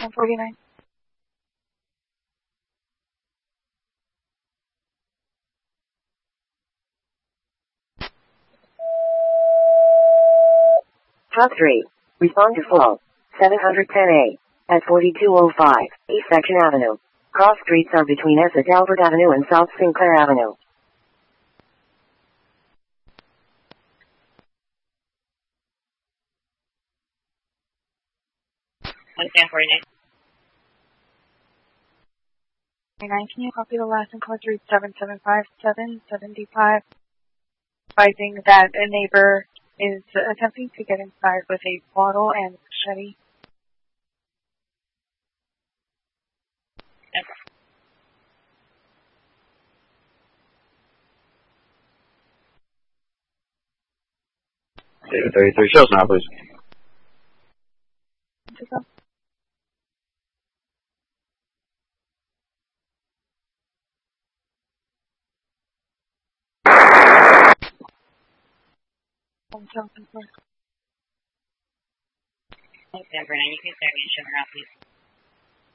149. Top 3. Respond to flow. 710A. At 4205 East Section Avenue. Cross streets are between S at Albert Avenue and South Sinclair Avenue. Can you copy the last and call 3775775, advising that a neighbor is attempting to get inside with a bottle and machete? Yes. 33 shows now, please. Stand for 90, please.